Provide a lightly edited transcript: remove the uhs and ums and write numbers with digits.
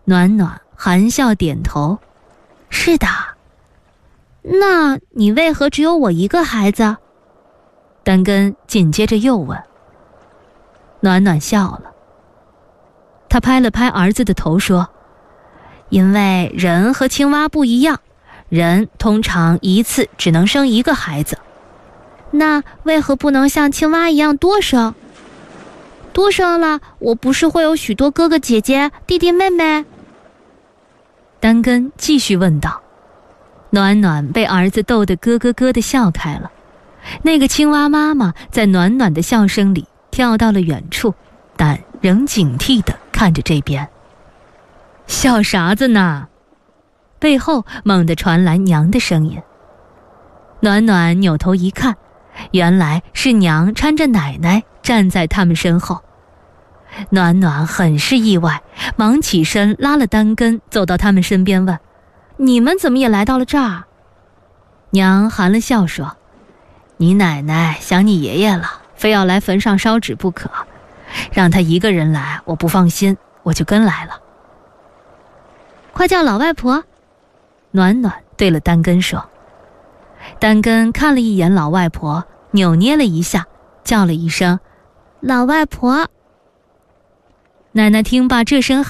暖暖含笑点头：是的。那你为何只有我一个孩子？丹根紧接着又问。暖暖笑了，他拍了拍儿子的头说：因为人和青蛙不一样，人通常一次只能生一个孩子。那为何不能像青蛙一样多生？多生了，我不是会有许多哥哥姐姐、弟弟妹妹？丹根继续问道。暖暖被儿子逗得咯咯咯地笑开了。那个青蛙妈妈在暖暖的笑声里跳到了远处，但仍警惕地看着这边。笑啥子呢？背后猛地传来娘的声音。暖暖扭头一看，原来是娘搀着奶奶站在他们身后。暖暖很是意外，忙起身拉了丹根走到他们身边问：你们怎么也来到了这儿？娘含了笑说：你奶奶想你爷爷了，非要来坟上烧纸不可，让他一个人来我不放心，我就跟来了。快叫老外婆！暖暖对了丹根说。丹根看了一眼老外婆，扭捏了一下，叫了一声：老外婆。奶奶听罢这声